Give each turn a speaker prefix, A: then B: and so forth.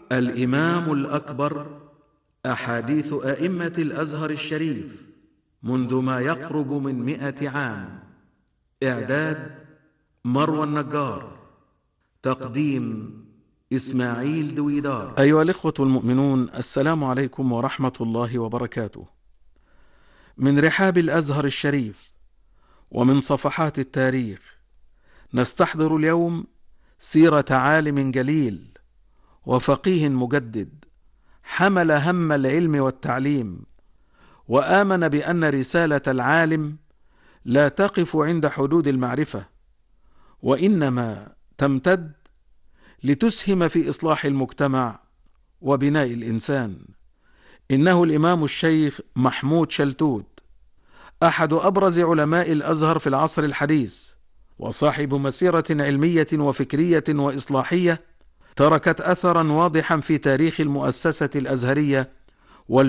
A: الإمام الأكبر، أحاديث أئمة الأزهر الشريف منذ ما يقرب من 100 عام. إعداد مروى النجار، تقديم إسماعيل دويدار. أيها الإخوة المؤمنون، السلام عليكم ورحمة الله وبركاته. من رحاب الأزهر الشريف ومن صفحات التاريخ نستحضر اليوم سيرة عالم جليل وفقيه مجدد، حمل هم العلم والتعليم، وآمن بأن رسالة العالم لا تقف عند حدود المعرفة، وإنما تمتد لتسهم في إصلاح المجتمع وبناء الإنسان. إنه الإمام الشيخ محمود شلتوت، أحد أبرز علماء الأزهر في العصر الحديث، وصاحب مسيرة علمية وفكرية وإصلاحية تركت أثرا واضحا في تاريخ المؤسسة الأزهرية